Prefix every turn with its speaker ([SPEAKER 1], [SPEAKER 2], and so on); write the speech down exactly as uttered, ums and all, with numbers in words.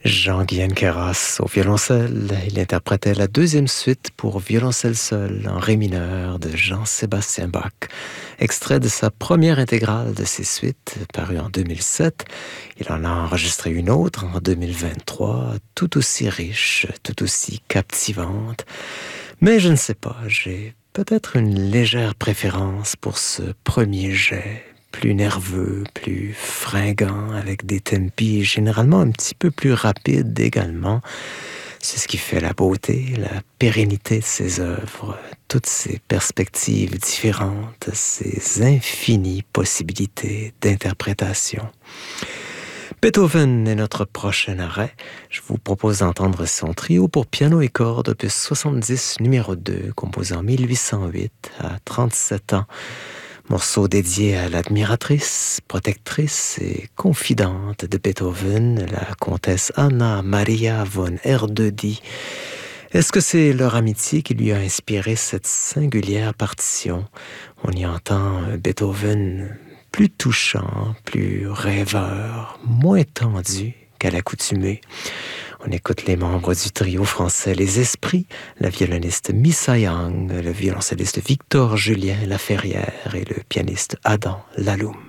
[SPEAKER 1] Jean-Guyen Queyras au violoncelle. Il interprétait la deuxième suite pour violoncelle seul en ré mineur de Jean-Sébastien Bach. Extrait de sa première intégrale de ces suites, parue en deux mille sept. Il en a enregistré une autre en deux mille vingt-trois, tout aussi riche, tout aussi captivante. Mais je ne sais pas, j'ai peut-être une légère préférence pour ce premier jet. Plus nerveux, plus fringant, avec des tempi généralement un petit peu plus rapides également. C'est ce qui fait la beauté, la pérennité de ses œuvres, toutes ces perspectives différentes, ces infinies possibilités d'interprétation. Beethoven est notre prochain arrêt. Je vous propose d'entendre son trio pour piano et cordes, opus soixante-dix, numéro deux, composé en mille huit cent huit, à trente-sept ans. Morceau dédié à l'admiratrice, protectrice et confidente de Beethoven, la comtesse Anna Maria von Erdödy. Est-ce que c'est leur amitié qui lui a inspiré cette singulière partition? On y entend Beethoven plus touchant, plus rêveur, moins tendu qu'à l'accoutumée. On écoute les membres du trio français Les Esprits, la violoniste Missa Yang, le violoncelliste Victor Julien Laferrière et le pianiste Adam Laloum.